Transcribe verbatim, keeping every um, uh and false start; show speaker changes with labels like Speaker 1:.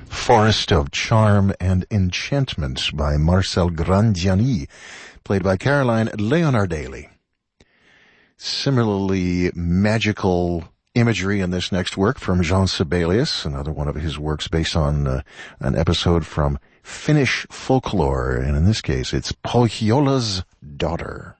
Speaker 1: Forest of Charm and Enchantment by Marcel Grandiani, played by Caroline Leonardelli. Similarly magical imagery in this next work from Jean Sibelius, another one of his works based on uh, an episode from Finnish folklore, and in this case it's Pohjola's Daughter.